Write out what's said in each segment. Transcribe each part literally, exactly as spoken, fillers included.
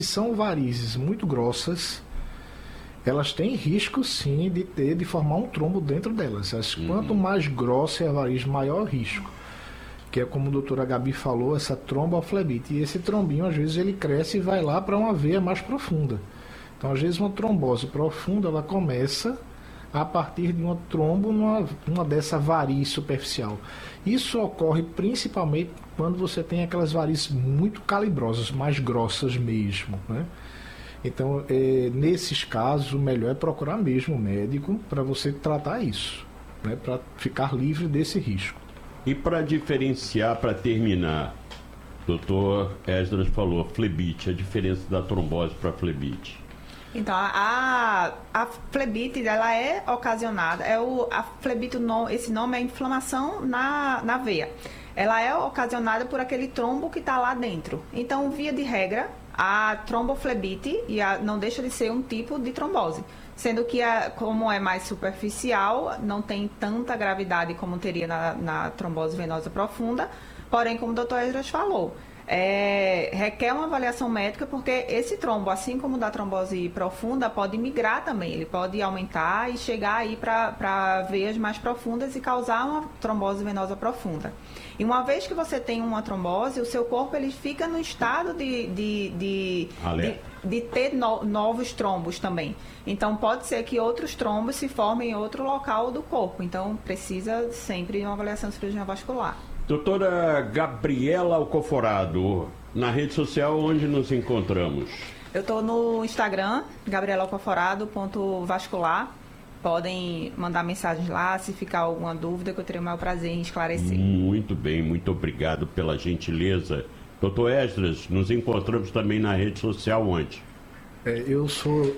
são varizes muito grossas, elas têm risco sim de ter, de formar um trombo dentro delas. As, uhum. Quanto mais grossa é a variz, maior o risco. Que é como a doutora Gabi falou, essa tromboflebite. E esse trombinho, às vezes, ele cresce e vai lá para uma veia mais profunda. Então, às vezes, uma trombose profunda, ela começa a partir de uma trombo numa, numa dessa variz superficial. Isso ocorre principalmente quando você tem aquelas varizes muito calibrosas, mais grossas mesmo, né? Então, é, nesses casos, o melhor é procurar mesmo o médico para você tratar isso, né? Para ficar livre desse risco. E para diferenciar, para terminar, doutor Esdras falou, flebite, a diferença da trombose para flebite. Então, a, a flebite, ela é ocasionada, é o, a flebite, esse nome é inflamação na, na veia. Ela é ocasionada por aquele trombo que está lá dentro. Então, via de regra, a tromboflebite e a, não deixa de ser um tipo de trombose. Sendo que, a, como é mais superficial, não tem tanta gravidade como teria na, na trombose venosa profunda. Porém, como o doutor Esdras falou, É, requer uma avaliação médica, porque esse trombo, assim como o da trombose profunda, pode migrar também. Ele pode aumentar e chegar aí para veias mais profundas e causar uma trombose venosa profunda. E uma vez que você tem uma trombose, o seu corpo ele fica no estado de, de, de, de, de ter no, novos trombos também. Então, pode ser que outros trombos se formem em outro local do corpo. Então, precisa sempre de uma avaliação de cirurgia vascular. Doutora Gabriela Alcoforado, na rede social onde nos encontramos? Eu estou no Instagram, gabriela alcoforado ponto vascular. Podem mandar mensagens lá, se ficar alguma dúvida, que eu terei o maior prazer em esclarecer. Muito bem, muito obrigado pela gentileza. Doutor Esdras, nos encontramos também na rede social onde? É, eu sou...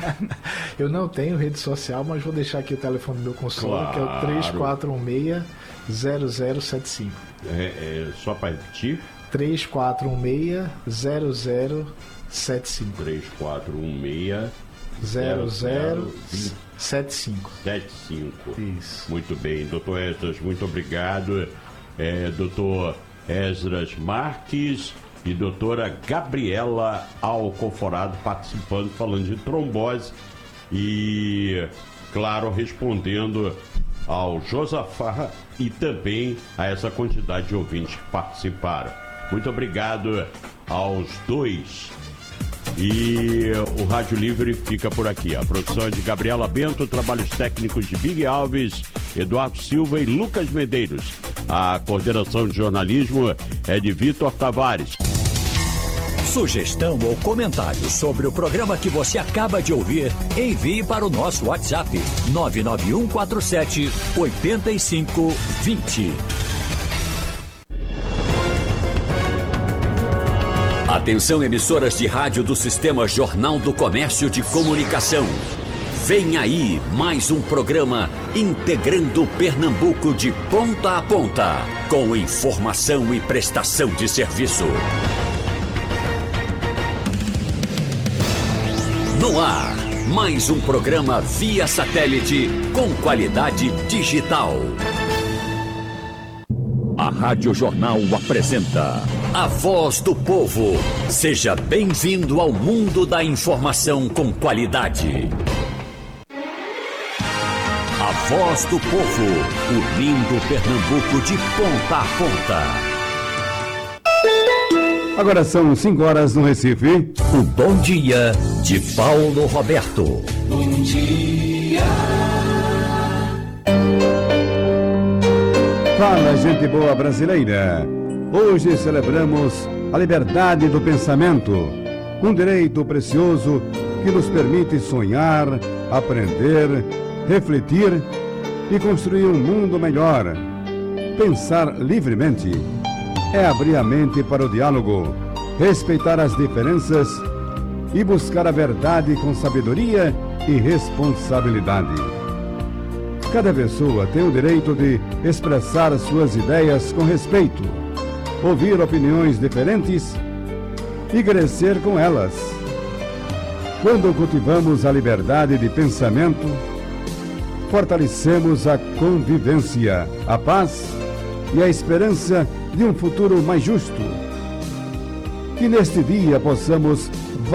eu não tenho rede social, mas vou deixar aqui o telefone do meu consultório, claro, que é o três quatro um seis, zero zero sete cinco. É, é só para repetir? três quatro um seis, zero zero sete cinco. três quatro um seis, zero zero sete cinco. sete cinco. Isso. Muito bem, doutor Esdras, muito obrigado. É, doutor Esdras Marques e doutora Gabriela Alcoforado participando, falando de trombose e, claro, respondendo ao Josafá e também a essa quantidade de ouvintes que participaram. Muito obrigado aos dois. E o Rádio Livre fica por aqui. A produção é de Gabriela Bento, trabalhos técnicos de Big Alves, Eduardo Silva e Lucas Medeiros. A coordenação de jornalismo é de Vitor Tavares. Sugestão ou comentário sobre o programa que você acaba de ouvir, envie para o nosso WhatsApp nove nove um quatro sete oito cinco dois zero. Atenção, emissoras de rádio do Sistema Jornal do Comércio de Comunicação. Vem aí mais um programa integrando Pernambuco de ponta a ponta, com informação e prestação de serviço. No ar, mais um programa via satélite com qualidade digital. A Rádio Jornal apresenta A Voz do Povo. Seja bem-vindo ao mundo da informação com qualidade. A Voz do Povo, unindo Pernambuco de ponta a ponta. Agora são cinco horas no Recife. O Bom Dia de Paulo Roberto. Bom dia. Fala, gente boa brasileira. Hoje celebramos a liberdade do pensamento, um direito precioso que nos permite sonhar, aprender, refletir e construir um mundo melhor. Pensar livremente é abrir a mente para o diálogo, respeitar as diferenças e buscar a verdade com sabedoria e responsabilidade. Cada pessoa tem o direito de expressar suas ideias com respeito, ouvir opiniões diferentes e crescer com elas. Quando cultivamos a liberdade de pensamento, fortalecemos a convivência, a paz e a esperança de um futuro mais justo. Que neste dia possamos